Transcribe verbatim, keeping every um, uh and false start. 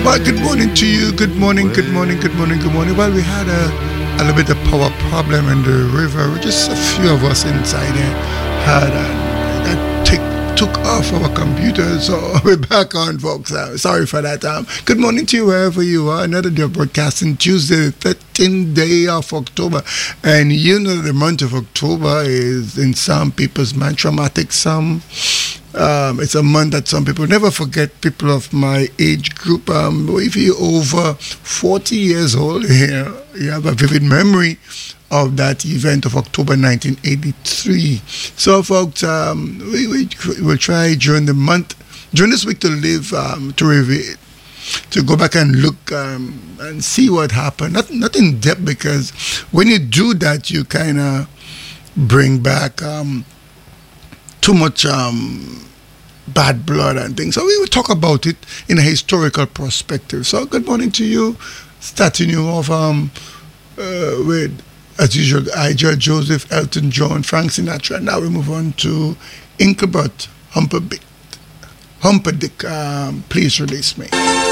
Well, good morning to you. Good morning, good morning, good morning, good morning. Well, we had a, a little bit of power problem in the river. Just a few of us inside there had a, that tick, took off our computer, so we're back on, folks. Uh, sorry for that. Um, good morning to you wherever you are. Another day of broadcasting, Tuesday, the thirteenth day of October. And you know the month of October is, in some people's mind, traumatic. Some Um, it's a month that some people never forget. People of my age group, um, if you're over forty years old, here you have a vivid memory of that event of October nineteen eighty-three. So, folks, um, we, we will try during the month, during this week, to live, um, to review, to go back and look um, and see what happened. Not, not in depth, because when you do that, you kind of bring back Um, too much um, bad blood and things. So we will talk about it in a historical perspective. So good morning to you. Starting you off um, uh, with, as usual, Ija, Joseph, Elton John, Frank Sinatra. Now we move on to Engelbert Humperdinck. Humperdinck, um, please release me.